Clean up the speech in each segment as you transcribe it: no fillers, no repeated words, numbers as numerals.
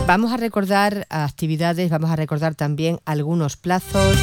Vamos a recordar actividades, vamos a recordar también algunos plazos.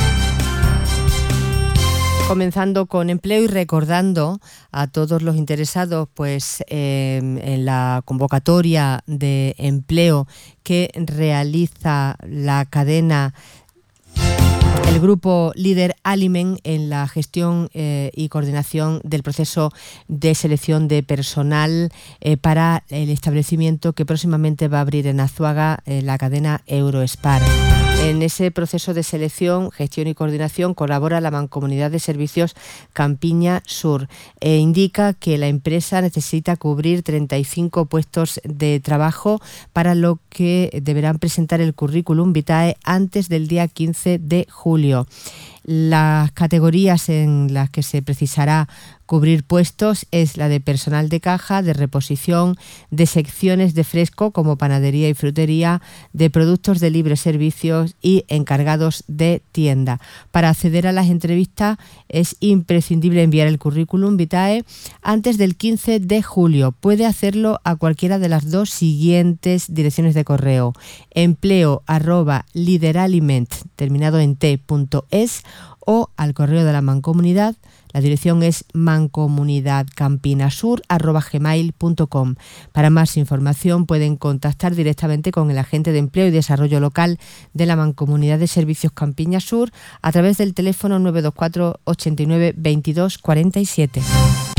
Comenzando con empleo y recordando a todos los interesados pues en la convocatoria de empleo que realiza la cadena, el grupo Líder Aliment, en la gestión y coordinación del proceso de selección de personal para el establecimiento que próximamente va a abrir en Azuaga, la cadena Eurospar. En ese proceso de selección, gestión y coordinación colabora la Mancomunidad de Servicios Campiña Sur. Indica que la empresa necesita cubrir 35 puestos de trabajo, para lo que deberán presentar el currículum vitae antes del día 15 de julio. Las categorías en las que se precisará cubrir puestos es la de personal de caja, de reposición, de secciones de fresco como panadería y frutería, de productos de libre servicios y encargados de tienda. Para acceder a las entrevistas es imprescindible enviar el currículum vitae antes del 15 de julio. Puede hacerlo a cualquiera de las dos siguientes direcciones de correo: empleo@lideraliment, terminado en t.es, o al correo de la Mancomunidad. La dirección es mancomunidadcampinasur@gmail.com. Para más información pueden contactar directamente con el agente de Empleo y Desarrollo Local de la Mancomunidad de Servicios Campiña Sur a través del teléfono 924 89 22 47.